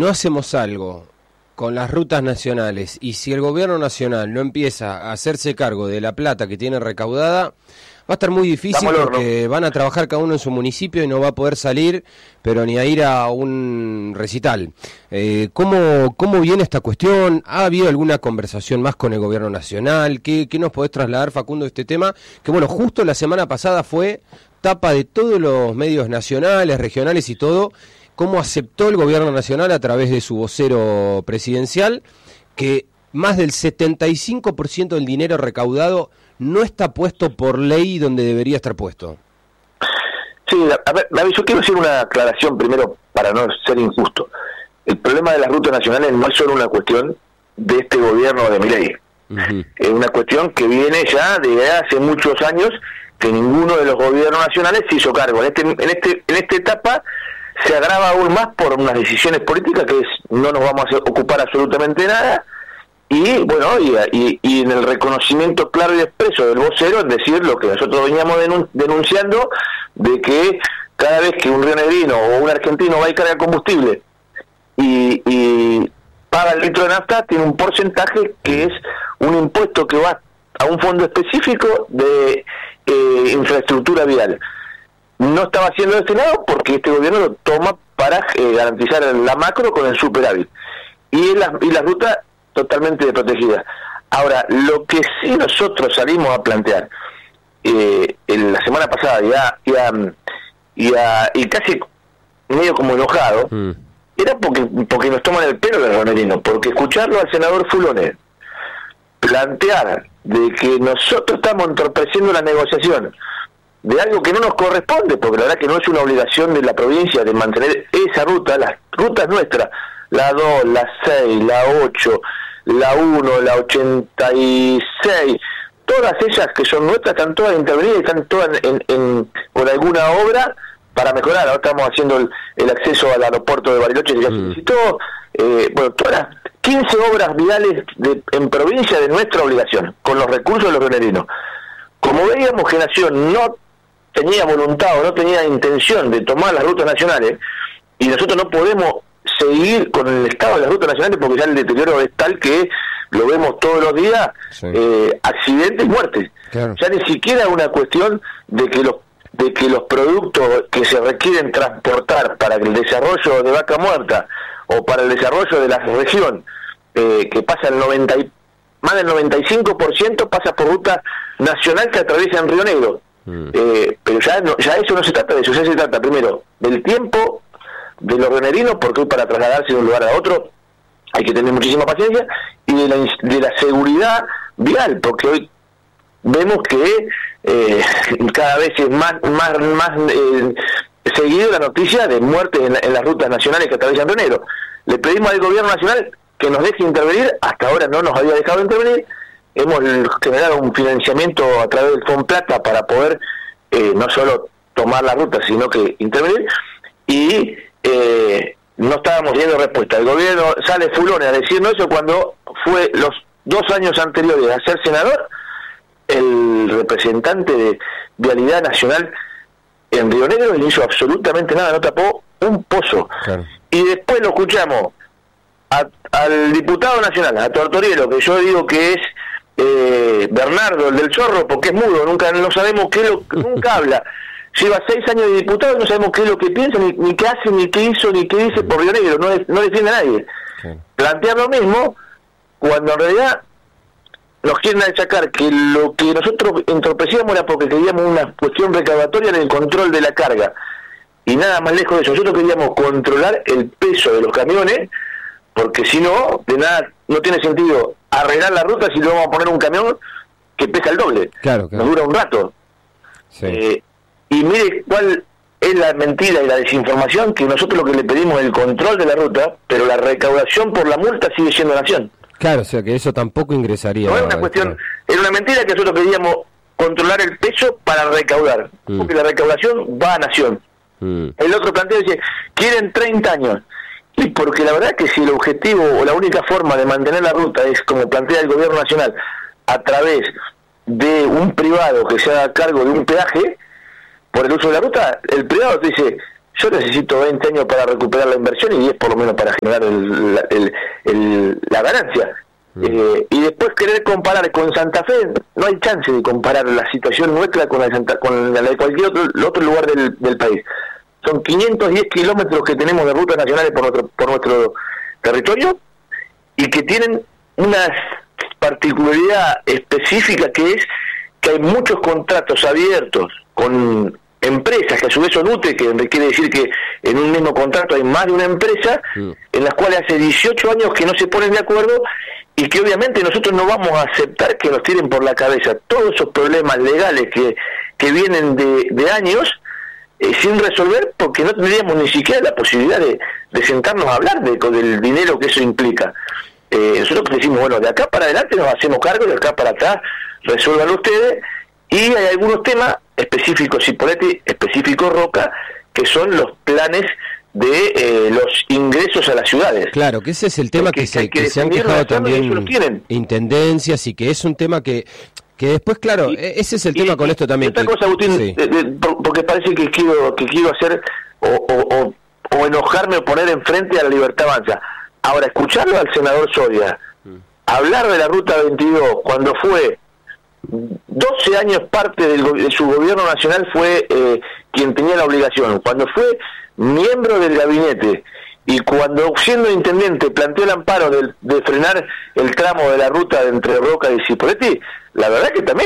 no hacemos algo con las rutas nacionales y si el gobierno nacional no empieza a hacerse cargo de la plata que tiene recaudada, va a estar muy difícil porque van a trabajar cada uno en su municipio y no va a poder salir, pero ni a ir a un recital. ¿Cómo viene esta cuestión? ¿Ha habido alguna conversación más con el gobierno nacional? ¿Qué nos podés trasladar, Facundo, de este tema? Que bueno, justo la semana pasada fue tapa de todos los medios nacionales, regionales y todo, cómo aceptó el gobierno nacional a través de su vocero presidencial que más del 75% del dinero recaudado no está puesto por ley donde debería estar puesto. Sí, a ver, David, yo quiero hacer una aclaración primero para no ser injusto. El problema de las rutas nacionales no es solo una cuestión de este gobierno de Milei. Es una cuestión que viene ya de hace muchos años que ninguno de los gobiernos nacionales se hizo cargo. En esta etapa se agrava aún más por unas decisiones políticas que no nos vamos a ocupar absolutamente nada y bueno y en el reconocimiento claro y expreso del vocero, es decir, lo que nosotros veníamos denunciando de que cada vez que un rionegrino o un argentino va y carga combustible y paga el litro de nafta, tiene un porcentaje que es un impuesto que va a un fondo específico de infraestructura vial. No estaba siendo destinado porque este gobierno lo toma para garantizar la macro con el superávit y las rutas totalmente desprotegidas. Ahora, lo que sí nosotros salimos a plantear en la semana pasada y casi medio como enojado, era porque nos toman el pelo los rionegrinos, porque escucharlo al senador Fulone plantear de que nosotros estamos entorpeciendo la negociación de algo que no nos corresponde, porque la verdad que no es una obligación de la provincia de mantener esa ruta, las rutas nuestras, la 2, la 6, la 8, la 1, la 86, todas ellas que son nuestras están todas intervenidas, están todas por alguna obra para mejorar. Ahora estamos haciendo el acceso al aeropuerto de Bariloche que ya se visitó, bueno, todas las 15 obras viales en provincia de nuestra obligación, con los recursos de los rionegrinos. Como veíamos que Nación no tenía voluntad o no tenía intención de tomar las rutas nacionales, y nosotros no podemos seguir con el estado de las rutas nacionales porque ya el deterioro es tal que lo vemos todos los días, accidentes y muertes. Claro. Ya ni siquiera es una cuestión de que los productos que se requieren transportar para el desarrollo de Vaca Muerta o para el desarrollo de la región, que pasa más del 95% pasa por ruta nacional que atraviesa en Río Negro. Pero ya eso no se trata de eso, ya se trata primero del tiempo de los rionegrinos, porque hoy para trasladarse de un lugar a otro hay que tener muchísima paciencia, y de la seguridad vial, porque hoy vemos que cada vez es más seguido la noticia de muertes en las rutas nacionales que atraviesan Río Negro. Le pedimos al gobierno nacional que nos deje intervenir, hasta ahora no nos había dejado intervenir. Hemos generado un financiamiento a través del FONPLATA para poder no solo tomar la ruta, sino que intervenir, y no estábamos viendo respuesta. El gobierno sale Fulone a decirnos eso cuando fue los 2 años anteriores a ser senador, el representante de Vialidad Nacional en Río Negro no hizo absolutamente nada, no tapó un pozo. Claro. Y después lo escuchamos al diputado nacional, a Tortorielo, que yo digo que es Bernardo, el del Chorro, porque es mudo, no sabemos nunca habla. Lleva 6 años de diputado y no sabemos qué es lo que piensa, ni qué hace, ni qué hizo, ni qué dice por Río Negro, no defiende a nadie. Okay. Plantear lo mismo, cuando en realidad nos quieren achacar que lo que nosotros entorpecíamos era porque queríamos una cuestión recaudatoria en el control de la carga. Y nada más lejos de eso, nosotros queríamos controlar el peso de los camiones, porque si no, de nada, no tiene sentido arreglar la ruta si le vamos a poner un camión que pesa el doble. Claro. Nos dura un rato. Sí. Y mire cuál es la mentira y la desinformación, que nosotros lo que le pedimos es el control de la ruta, pero la recaudación por la multa sigue siendo Nación. Claro, o sea que eso tampoco ingresaría. No es una cuestión, era una mentira que nosotros queríamos controlar el peso para recaudar, porque la recaudación va a Nación. El otro planteo dice, quieren 30 años. Y porque la verdad que si el objetivo o la única forma de mantener la ruta es como plantea el gobierno nacional, a través de un privado que se haga cargo de un peaje por el uso de la ruta, el privado te dice, yo necesito 20 años para recuperar la inversión y 10 por lo menos para generar la ganancia. Y después querer comparar con Santa Fe, no hay chance de comparar la situación nuestra con la de cualquier otro lugar del país. Son 510 kilómetros que tenemos de rutas nacionales por nuestro territorio y que tienen una particularidad específica, que es que hay muchos contratos abiertos con empresas que a su vez son UTE, que quiere decir que en un mismo contrato hay más de una empresa, en las cuales hace 18 años que no se ponen de acuerdo, y que obviamente nosotros no vamos a aceptar que nos tiren por la cabeza todos esos problemas legales que vienen de años sin resolver, porque no tendríamos ni siquiera la posibilidad de sentarnos a hablar del dinero que eso implica. Nosotros decimos, bueno, de acá para adelante nos hacemos cargo, de acá para atrás resuelvan ustedes, y hay algunos temas específicos Cipolletti, específicos Roca, que son los planes de los ingresos a las ciudades. Claro, que ese es el tema que se han quejado también intendencias, y que es un tema que después, claro, ese es el tema con esto también. Otra cosa, Agustín, sí. Porque parece que quiero hacer o enojarme o poner enfrente a la Libertad Avanza. Ahora, escucharlo al senador Soria hablar de la Ruta 22 cuando fue 12 años parte de su gobierno nacional, fue quien tenía la obligación, cuando fue miembro del gabinete y cuando siendo intendente planteó el amparo de frenar el tramo de la ruta de entre Roca y Cipolletti, la verdad que también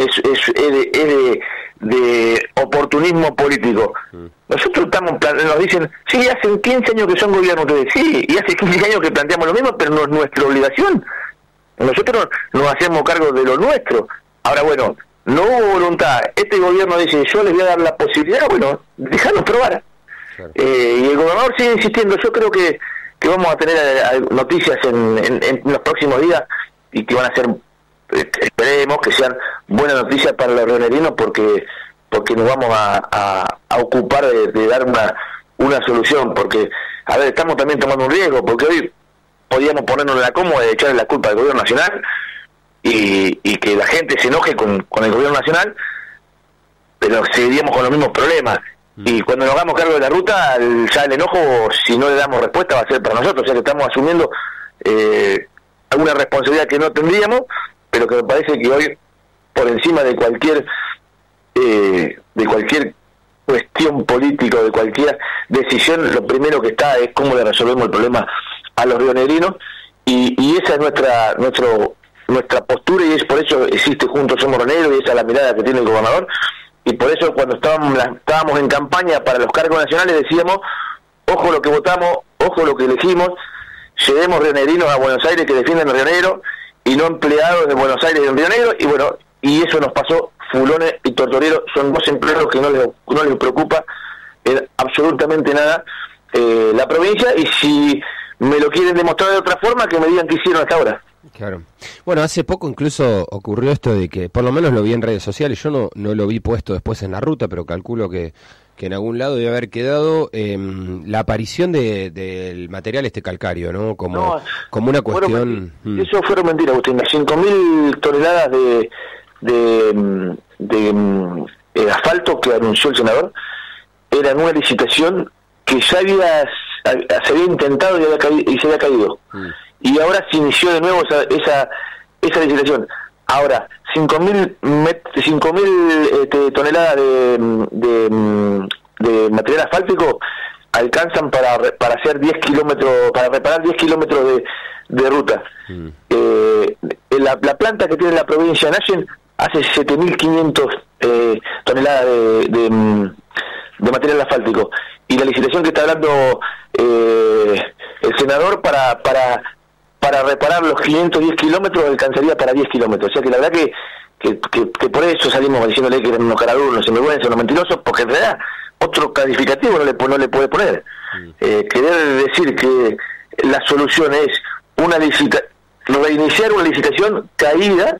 es de oportunismo político. Nosotros nos dicen, sí, hacen 15 años que son gobierno ustedes, sí, y hace 15 años que planteamos lo mismo, pero no es nuestra obligación. Nosotros nos hacemos cargo de lo nuestro. Ahora, bueno, no hubo voluntad. Este gobierno dice, yo les voy a dar la posibilidad, bueno, déjanos probar. Claro. Y el gobernador sigue insistiendo. Yo creo que vamos a tener noticias en los próximos días, y que van a ser, esperemos que sean buenas noticias para los rionerinos, porque nos vamos a ocupar de dar una solución, porque, a ver, estamos también tomando un riesgo, porque hoy podíamos ponernos en la cómoda de echarle la culpa al gobierno nacional y que la gente se enoje con el gobierno nacional, pero seguiríamos con los mismos problemas. Y cuando nos hagamos cargo de la ruta, ya el enojo, si no le damos respuesta, va a ser para nosotros. O sea que estamos asumiendo alguna responsabilidad que no tendríamos, pero que me parece que hoy, por encima de cualquier cuestión política o de cualquier decisión, lo primero que está es cómo le resolvemos el problema a los rionegrinos, y esa es nuestra postura, y es por eso existe Juntos Somos Rioneros, y esa es la mirada que tiene el gobernador. Y por eso cuando estábamos en campaña para los cargos nacionales decíamos, ojo lo que votamos, ojo lo que elegimos, llevemos rionegrinos a Buenos Aires que defiendan a Río Negro, y no empleados de Buenos Aires en Río Negro, y bueno, y eso nos pasó. Fulones y Tortorero son dos empleados que no les preocupa absolutamente nada la provincia, y si me lo quieren demostrar de otra forma, que me digan qué hicieron hasta ahora. Claro. Bueno, hace poco incluso ocurrió esto de que, por lo menos lo vi en redes sociales, yo no lo vi puesto después en la ruta, pero calculo que en algún lado debe haber quedado la aparición del material calcario, ¿no? Como una cuestión... Eso fueron mentiras, Agustín. 5.000 toneladas de asfalto que anunció el senador eran una licitación que ya se había intentado y se había caído. Y ahora se inició de nuevo esa licitación. Ahora, 5.000 toneladas de material asfáltico alcanzan para hacer 10 kilómetros, para reparar 10 kilómetros de ruta. La planta que tiene la provincia de Nayen hace 7.500 toneladas de material asfáltico, y la licitación que está hablando el senador para reparar los 510 kilómetros alcanzaría para 10 kilómetros. O sea que la verdad que por eso salimos diciéndole que eran unos caraduros, unos sinvergüenzas, unos mentirosos, porque en realidad otro calificativo no le puede poner. Querer decir que la solución es reiniciar una licitación caída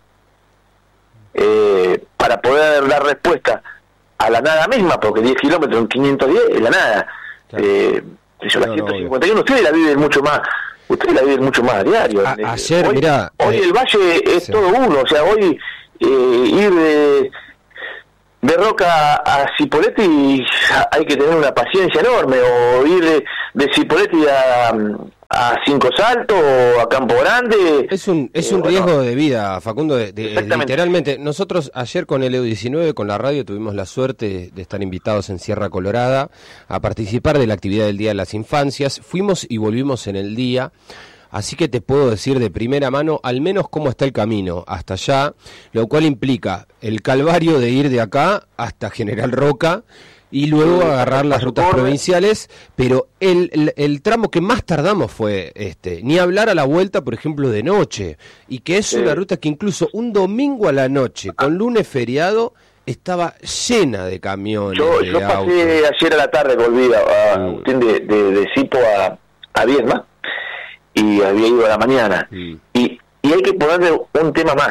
para poder dar respuesta a la nada misma, porque 10 kilómetros en 510 es la nada. Claro. Las 151 ustedes la viven mucho más a diario. Ayer, hoy el valle es todo uno, o sea, hoy ir de Roca a Cipolletti hay que tener una paciencia enorme, o ir de Cipolletti a Cinco Saltos o a Campo Grande. Es un riesgo de vida, Facundo, literalmente. Nosotros ayer con el EU19, con la radio, tuvimos la suerte de estar invitados en Sierra Colorada a participar de la actividad del Día de las Infancias. Fuimos y volvimos en el día. Así que te puedo decir de primera mano al menos cómo está el camino hasta allá, lo cual implica el calvario de ir de acá hasta General Roca y luego agarrar las rutas provinciales, pero el tramo que más tardamos fue ni hablar a la vuelta, por ejemplo, de noche, y que es una ruta que incluso un domingo a la noche, con lunes feriado, estaba llena de camiones. Yo pasé ayer a la tarde, volví de Cipo a Viedma, y había ido a la mañana. Y hay que ponerle un tema más.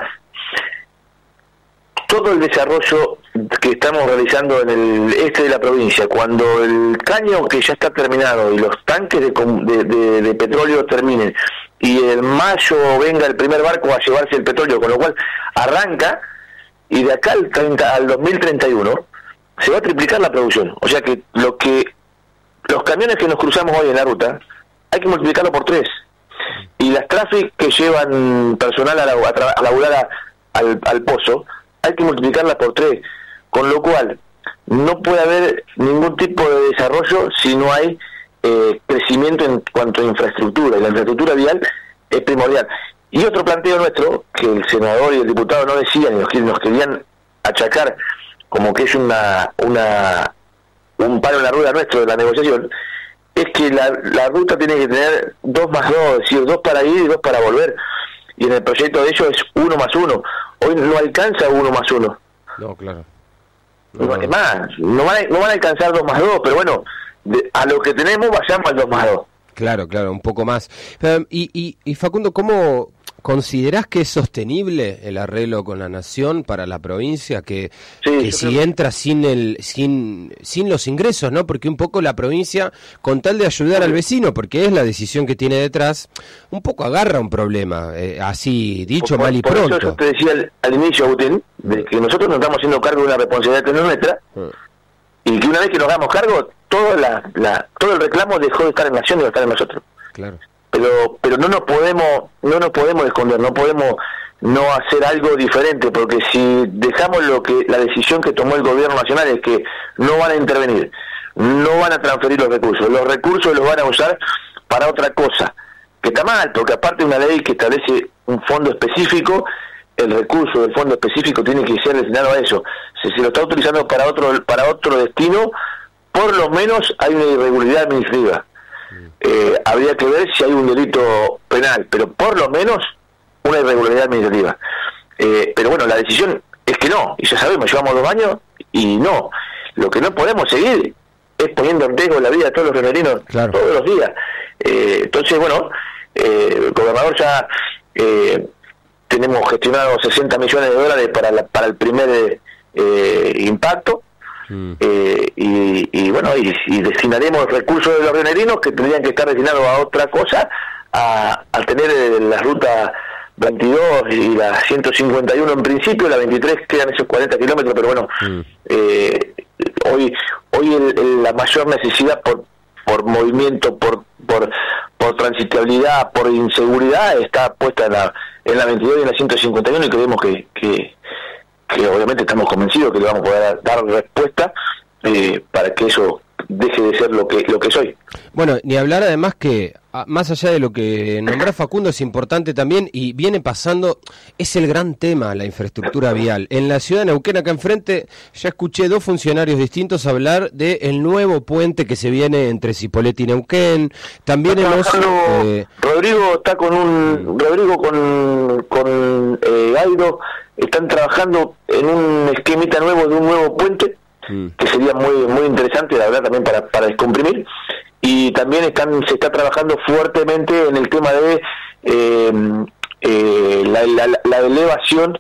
Todo el desarrollo que estamos realizando en el este de la provincia, cuando el caño que ya está terminado y los tanques de petróleo terminen, y en mayo venga el primer barco a llevarse el petróleo, con lo cual arranca, y de acá al 2031 se va a triplicar la producción. O sea que los camiones que nos cruzamos hoy en la ruta hay que multiplicarlo por 3. Y las traffic que llevan personal a laburar al pozo hay que multiplicarlas por 3, con lo cual no puede haber ningún tipo de desarrollo si no hay crecimiento en cuanto a infraestructura, y la infraestructura vial es primordial. Y otro planteo nuestro, que el senador y el diputado no decían y nos querían achacar como que es un palo en la rueda nuestro de la negociación, es que la ruta tiene que tener 2 más 2, es decir, 2 para ir y 2 para volver. Y en el proyecto de ellos es 1 más 1. Hoy no alcanza 1 más 1. No, claro. Es más, no van a alcanzar 2 más 2, pero bueno, a lo que tenemos vayamos al 2 más 2. Claro, un poco más. Y Facundo, ¿cómo considerás que es sostenible el arreglo con la Nación para la provincia? Que si entra sin los ingresos, ¿no? Porque un poco la provincia, con tal de ayudar al vecino, porque es la decisión que tiene detrás, un poco agarra un problema, así dicho mal y pronto. Por eso yo te decía al inicio, Agustín, de que nosotros nos estamos haciendo cargo de una responsabilidad que no es nuestra, y que una vez que nos hagamos cargo, todo el reclamo dejó de estar en Nación y de estar en nosotros. Claro. Pero no nos podemos esconder, no podemos no hacer algo diferente, porque si dejamos la decisión que tomó el gobierno nacional es que no van a intervenir, no van a transferir los recursos los van a usar para otra cosa, que está mal, porque aparte de una ley que establece un fondo específico, el recurso del fondo específico tiene que ser destinado a eso. Si se lo está utilizando para otro destino, por lo menos hay una irregularidad administrativa. Habría que ver si hay un delito penal, pero por lo menos una irregularidad administrativa. Pero bueno, la decisión es que no, y ya sabemos, llevamos 2 años y no. Lo que no podemos seguir es poniendo en riesgo la vida de todos los remerinos todos los días. Entonces, bueno, el gobernador ya tenemos gestionado 60 millones de dólares para el primer impacto. Y bueno, y destinaremos recursos de los rionerinos que tendrían que estar destinados a otra cosa, a tener la ruta 22 y la 151 en principio, la 23 quedan esos 40 kilómetros, pero bueno, hoy la mayor necesidad por movimiento, por transitabilidad, por inseguridad, está puesta en la 22 y en la 151, y creemos que obviamente estamos convencidos que le vamos a poder dar respuesta para que eso deje de ser lo que es hoy. Bueno, ni hablar además que, más allá de lo que nombró Facundo, es importante también, y viene pasando, es el gran tema, la infraestructura vial. En la ciudad de Neuquén, acá enfrente, ya escuché 2 funcionarios distintos hablar del nuevo puente que se viene entre Cipolletti y Neuquén. También Rodrigo está con Gairo, están trabajando en un esquemita nuevo de un nuevo puente, que sería muy interesante, la verdad, también para descomprimir. Y también se está trabajando fuertemente en el tema de la elevación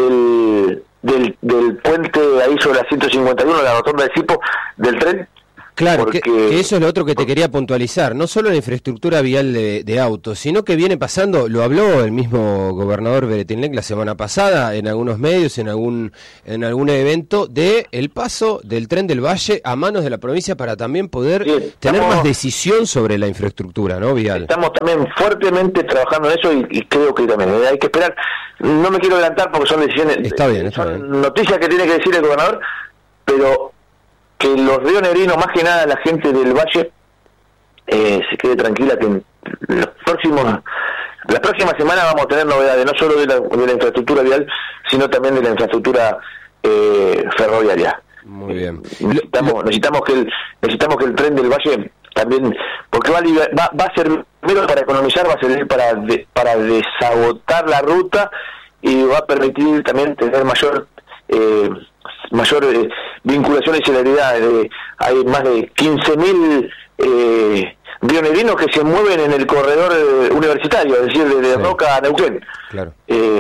del puente ahí sobre la 151, la rotonda de Cipo, del tren, Claro, porque que eso es lo otro que te quería puntualizar, no solo la infraestructura vial de autos, sino que viene pasando, lo habló el mismo gobernador Beretilnec la semana pasada en algunos medios, en algún evento, de el paso del Tren del Valle a manos de la provincia para también poder tener más decisión sobre la infraestructura, ¿no? Vial. Estamos también fuertemente trabajando en eso y creo que también hay que esperar. No me quiero adelantar porque son decisiones, está bien. Noticias que tiene que decir el gobernador, pero que los rionegrinos, más que nada la gente del Valle, se quede tranquila que en la próxima semana vamos a tener novedades, no solo de la infraestructura vial, sino también de la infraestructura ferroviaria. Muy bien. Necesitamos que el tren del Valle también, porque va a servir primero para economizar, va a servir para desagotar la ruta y va a permitir también tener mayor vinculación y celeridad. Hay más de 15.000 rionegrinos que se mueven en el corredor universitario, es decir, de Roca a Neuquén. Claro.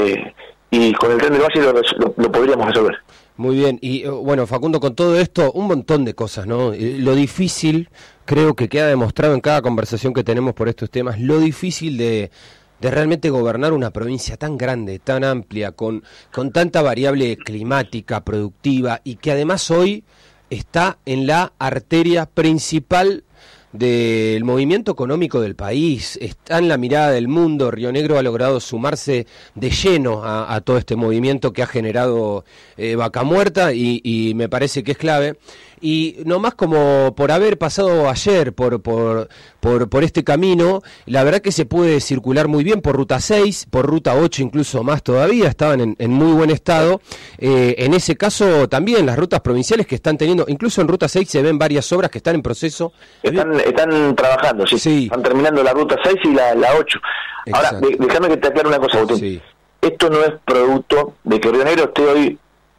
Y con el tren del Valle lo podríamos resolver. Muy bien, y bueno, Facundo, con todo esto, un montón de cosas, ¿no? Lo difícil, creo que queda demostrado en cada conversación que tenemos por estos temas, lo difícil de realmente gobernar una provincia tan grande, tan amplia, con tanta variable climática, productiva, y que además hoy está en la arteria principal del movimiento económico del país, está en la mirada del mundo. Río Negro ha logrado sumarse de lleno a todo este movimiento que ha generado Vaca Muerta y me parece que es clave. Y nomás como por haber pasado ayer por este camino, la verdad que se puede circular muy bien por Ruta 6, por Ruta 8 incluso más todavía, estaban en muy buen estado. En ese caso también las rutas provinciales que están teniendo, incluso en Ruta 6 se ven varias obras que están en proceso. Están trabajando, sí. Están terminando la Ruta 6 y la 8. Exacto. Ahora, déjame que te aclare una cosa, Agustín. Sí. Esto no es producto de que Río Negro esté hoy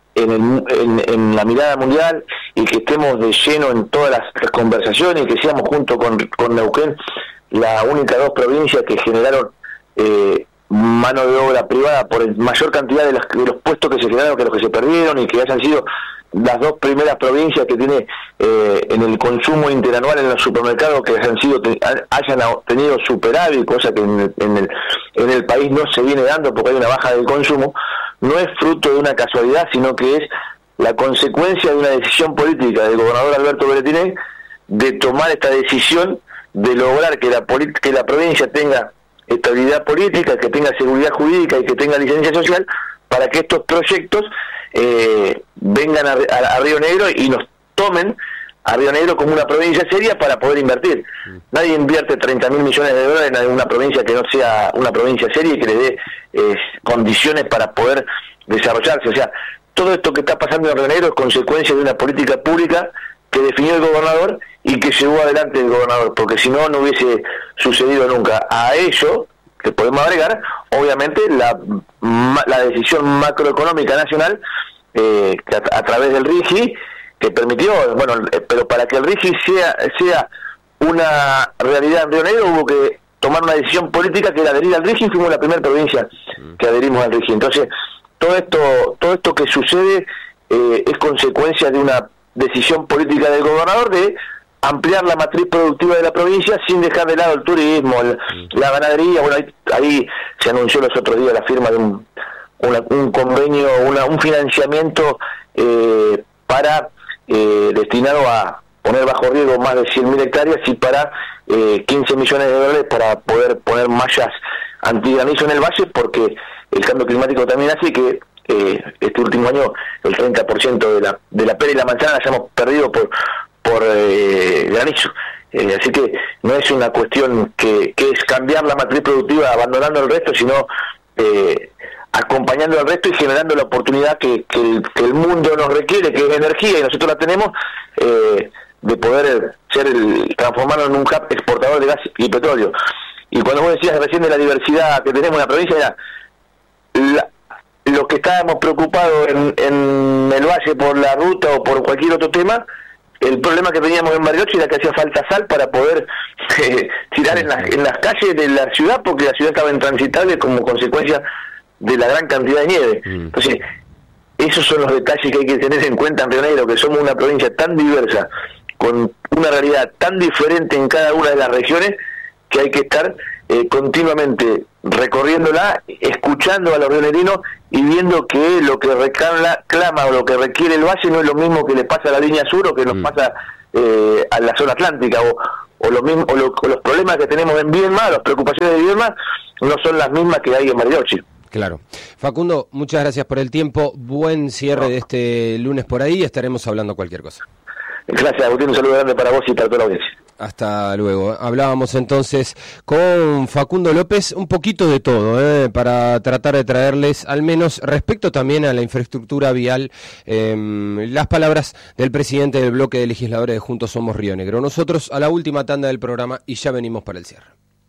en la mirada mundial y que estemos de lleno en todas las conversaciones y que seamos junto con Neuquén la única dos provincias que generaron mano de obra privada por mayor cantidad de los puestos que se generaron que los que se perdieron, y que hayan sido las dos primeras provincias que tiene en el consumo interanual en los supermercados que hayan tenido superávit, cosa que en el país no se viene dando porque hay una baja del consumo. No es fruto de una casualidad, sino que es la consecuencia de una decisión política del gobernador Alberto Beretilnec de tomar esta decisión de lograr que la provincia tenga estabilidad política, que tenga seguridad jurídica y que tenga licencia social, para que estos proyectos vengan a Río Negro y nos tomen a Río Negro como una provincia seria para poder invertir. Nadie invierte 30.000 millones de dólares en una provincia que no sea una provincia seria y que le dé condiciones para poder desarrollarse. O sea, todo esto que está pasando en Río Negro es consecuencia de una política pública que definió el gobernador y que llevó adelante el gobernador, porque si no, no hubiese sucedido nunca. A ello, que podemos agregar, obviamente, la decisión macroeconómica nacional que a través del RIGI, que permitió, pero para que el RIGI sea una realidad en Río Negro hubo que tomar una decisión política que era adherir al RIGI, y fuimos la primera provincia que adherimos al RIGI. Entonces, todo esto que sucede es consecuencia de una decisión política del gobernador de ampliar la matriz productiva de la provincia sin dejar de lado el turismo, la ganadería. Bueno, ahí se anunció los otros días la firma de un convenio, un financiamiento para destinado a poner bajo riesgo más de 100.000 hectáreas y para 15 millones de dólares para poder poner mallas antigranizo en el valle, porque el cambio climático también hace que este último año el 30% de la pera y la manzana la hayamos perdido por granizo. Así que no es una cuestión que es cambiar la matriz productiva abandonando el resto, sino acompañando al resto y generando la oportunidad que el mundo nos requiere, que es energía, y nosotros la tenemos, de poder transformarnos en un hub exportador de gas y petróleo. Y cuando vos decías recién de la diversidad que tenemos en la provincia, los que estábamos preocupados en el valle por la ruta o por cualquier otro tema, el problema que teníamos en Bariloche era que hacía falta sal para poder tirar en las calles de la ciudad, porque la ciudad estaba intransitable como consecuencia de la gran cantidad de nieve. Entonces, esos son los detalles que hay que tener en cuenta en Río Negro, que somos una provincia tan diversa, con una realidad tan diferente en cada una de las regiones que hay que estar continuamente recorriéndola, escuchando a los rionegrinos y viendo que lo que clama o lo que requiere el valle no es lo mismo que le pasa a la línea sur o que nos pasa a la zona atlántica, o los problemas que tenemos en Viedma, las preocupaciones de Viedma no son las mismas que hay en Bariloche. Claro. Facundo, muchas gracias por el tiempo, buen cierre de este lunes por ahí, estaremos hablando cualquier cosa. Gracias, Agustín, un saludo grande para vos y para toda la audiencia. Hasta luego. Hablábamos entonces con Facundo López, un poquito de todo, para tratar de traerles, al menos respecto también a la infraestructura vial, las palabras del presidente del bloque de legisladores de Juntos Somos Río Negro. Nosotros a la última tanda del programa y ya venimos para el cierre.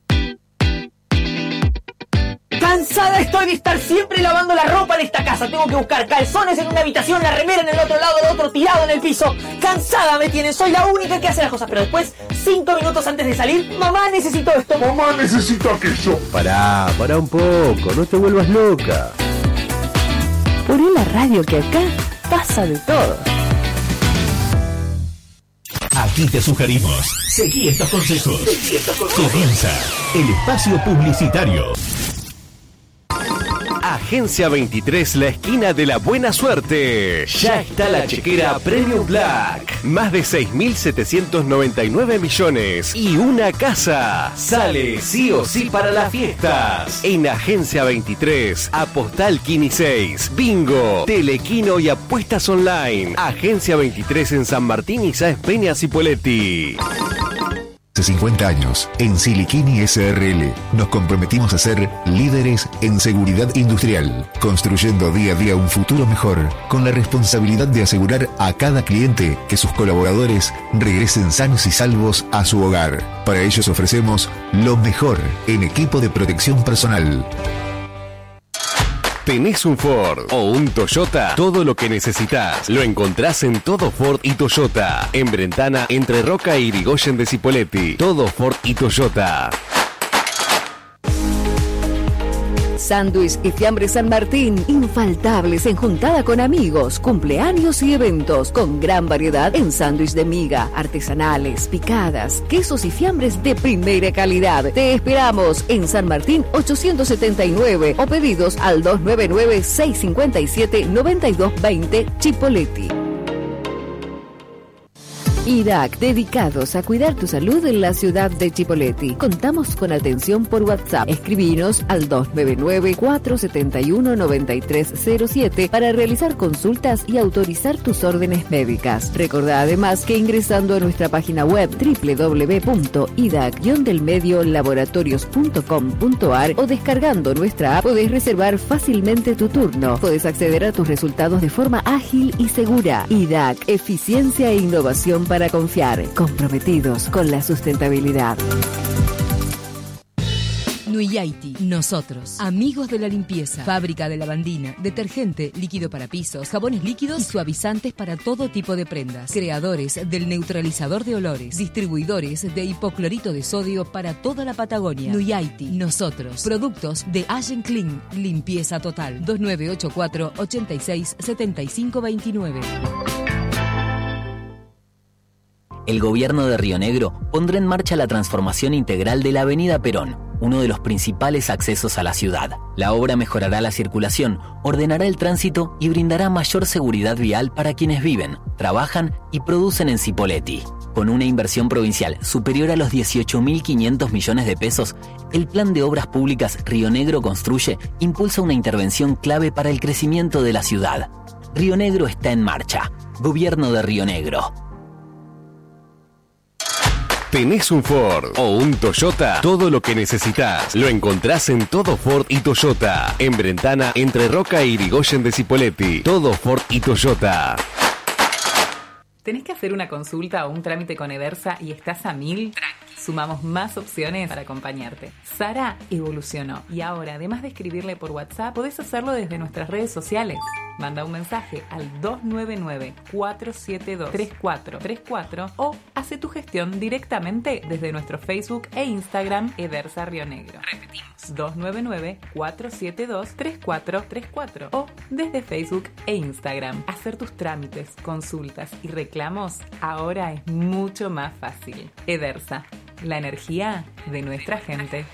Cansada estoy de estar siempre lavando la ropa en esta casa. Tengo que buscar calzones en una habitación, la remera en el otro lado, el otro tirado en el piso. Cansada me tienen, soy la única que hace las cosas. Pero después, 5 minutos antes de salir, mamá, necesito esto. Mamá, necesito aquello. Pará un poco, no te vuelvas loca. Poné la radio que acá pasa de todo. Aquí te sugerimos, seguí estos consejos. Comienza el espacio publicitario. Agencia 23, la esquina de la buena suerte. Ya está la chequera Premium Black. Más de 6.799 millones y una casa. Sale sí o sí para las fiestas. En Agencia 23, Apostal Quini 6, Bingo, Telequino y apuestas online. Agencia 23 en San Martín y Sáenz Peña Cipolletti. Hace 50 años, en Siliquini SRL, nos comprometimos a ser líderes en seguridad industrial, construyendo día a día un futuro mejor, con la responsabilidad de asegurar a cada cliente que sus colaboradores regresen sanos y salvos a su hogar. Para ellos ofrecemos lo mejor en equipo de protección personal. ¿Tenés un Ford o un Toyota? Todo lo que necesitas lo encontrás en Todo Ford y Toyota. En Brentana, entre Roca y Irigoyen de Cipolletti. Todo Ford y Toyota. Sándwich y fiambres San Martín, infaltables en juntada con amigos, cumpleaños y eventos, con gran variedad en sándwich de miga, artesanales, picadas, quesos y fiambres de primera calidad. Te esperamos en San Martín 879 o pedidos al 299-657-9220 Chipolletti. IDAC, dedicados a cuidar tu salud en la ciudad de Chipolletti. Contamos con atención por WhatsApp. Escribinos al 299-471-9307 para realizar consultas y autorizar tus órdenes médicas. Recordá además que ingresando a nuestra página web www.idac-laboratorios.com.ar o descargando nuestra app podés reservar fácilmente tu turno. Podés acceder a tus resultados de forma ágil y segura. IDAC, eficiencia e innovación para confiar, comprometidos con la sustentabilidad. Nuyaiti, nosotros, amigos de la limpieza, fábrica de lavandina, detergente, líquido para pisos, jabones líquidos y suavizantes para todo tipo de prendas, creadores del neutralizador de olores, distribuidores de hipoclorito de sodio para toda la Patagonia. Nuyaiti, nosotros, productos de Allen Clean, limpieza total, 2984 86 75 29. El gobierno de Río Negro pondrá en marcha la transformación integral de la Avenida Perón, uno de los principales accesos a la ciudad. La obra mejorará la circulación, ordenará el tránsito y brindará mayor seguridad vial para quienes viven, trabajan y producen en Cipolletti. Con una inversión provincial superior a los 18.500 millones de pesos, el Plan de Obras Públicas Río Negro Construye impulsa una intervención clave para el crecimiento de la ciudad. Río Negro está en marcha. Gobierno de Río Negro. ¿Tenés un Ford o un Toyota? Todo lo que necesitas lo encontrás en Todo Ford y Toyota. En Brentana, entre Roca e Irigoyen de Cipolletti. Todo Ford y Toyota. ¿Tenés que hacer una consulta o un trámite con Eversa y estás a 1000? sumamos más opciones para acompañarte. Sara evolucionó y ahora, además de escribirle por WhatsApp, podés hacerlo desde nuestras redes sociales. Manda un mensaje al 299-472-3434 o hace tu gestión directamente desde nuestro Facebook e Instagram Edersa Río Negro. Repetimos, 299-472-3434 o desde Facebook e Instagram. Hacer tus trámites, consultas y reclamos ahora es mucho más fácil. Edersa, la energía de nuestra gente.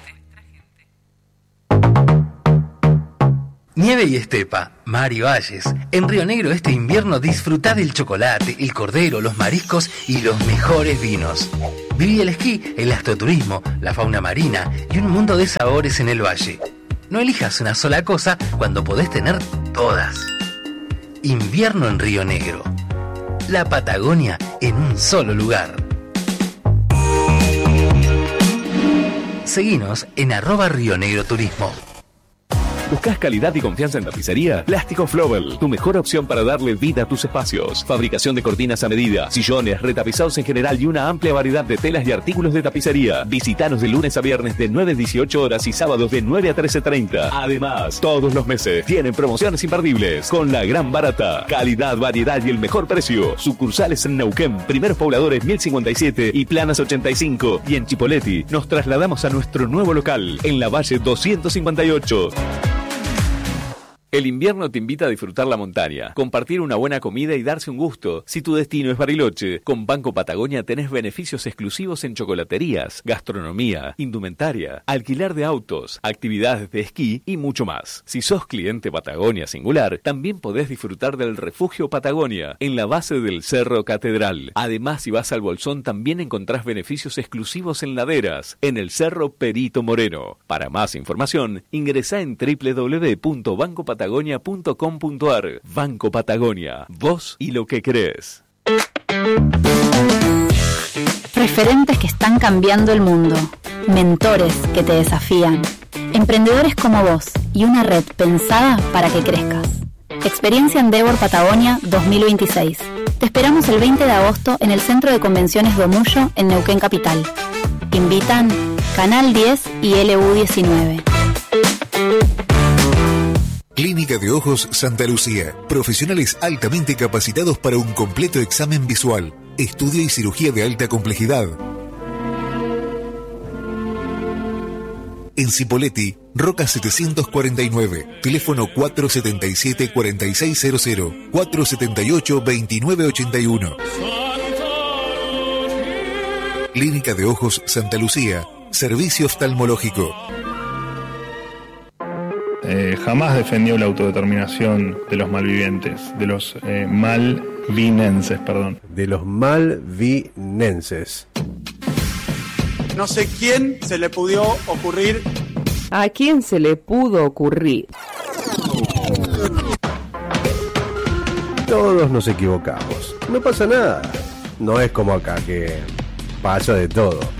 Nieve y estepa, mar y valles. En Río Negro este invierno disfrutá del chocolate, el cordero, los mariscos y los mejores vinos. Viví el esquí, el astroturismo, la fauna marina y un mundo de sabores en el valle. No elijas una sola cosa cuando podés tener todas. Invierno en Río Negro. La Patagonia en un solo lugar. Seguinos en @RioNegroTurismo. ¿Buscas calidad y confianza en tapicería? Plástico Flowell, tu mejor opción para darle vida a tus espacios. Fabricación de cortinas a medida, sillones, retapizados en general y una amplia variedad de telas y artículos de tapicería. Visítanos de lunes a viernes de 9 a 18 horas y sábados de 9 a 13:30. Además, todos los meses tienen promociones imperdibles con la gran barata. Calidad, variedad y el mejor precio. Sucursales en Neuquén, Primeros Pobladores 1057 y Planas 85. Y en Chipoleti nos trasladamos a nuestro nuevo local en la Valle 258. El invierno te invita a disfrutar la montaña, compartir una buena comida y darse un gusto. Si tu destino es Bariloche, con Banco Patagonia tenés beneficios exclusivos en chocolaterías, gastronomía, indumentaria, alquiler de autos, actividades de esquí y mucho más. Si sos cliente Patagonia Singular, también podés disfrutar del Refugio Patagonia, en la base del Cerro Catedral. Además, si vas al Bolsón, también encontrás beneficios exclusivos en laderas, en el Cerro Perito Moreno. Para más información, ingresá en www.bancopatagonia.com.ar. Banco Patagonia, vos y lo que crees. Referentes que están cambiando el mundo, mentores que te desafían, emprendedores como vos y una red pensada para que crezcas. Experiencia Endeavor Patagonia 2026. Te esperamos el 20 de agosto en el Centro de Convenciones Domullo en Neuquén Capital. Invitan Canal 10 y LU19. Clínica de Ojos Santa Lucía. Profesionales altamente capacitados para un completo examen visual, estudio y cirugía de alta complejidad. En Cipolletti, Roca 749, teléfono 477-4600, 478-2981. Clínica de Ojos Santa Lucía, servicio oftalmológico. Jamás defendió la autodeterminación de los malvivientes, de los malvinenses, perdón. De los malvinenses. No sé quién se le pudo ocurrir. ¿A quién se le pudo ocurrir? Todos nos equivocamos. No pasa nada. No es como acá que pasa de todo.